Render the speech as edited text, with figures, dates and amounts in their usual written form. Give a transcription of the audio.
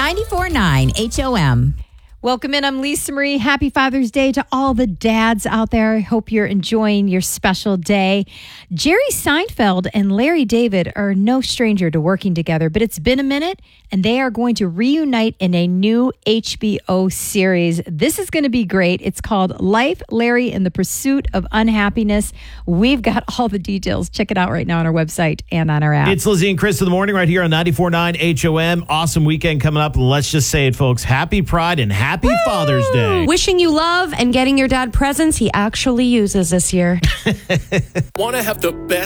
94.9 HOM. Welcome in. I'm Lisa Marie. Happy Father's Day to all the dads out there. I hope you're enjoying your special day. Jerry Seinfeld and Larry David are no stranger to working together, but it's been a minute, and they are going to reunite in a new HBO series. This is going to be great. It's called Life, Larry, and the Pursuit of Unhappiness. We've got all the details. Check it out right now on our website and on our app. It's Lizzie and Chris in the morning right here on 94.9 HOM. Awesome weekend coming up. Let's just say it, folks. Happy Pride and happy Father's Day. Wishing you love and getting your dad presents he actually uses this year. Want to have the best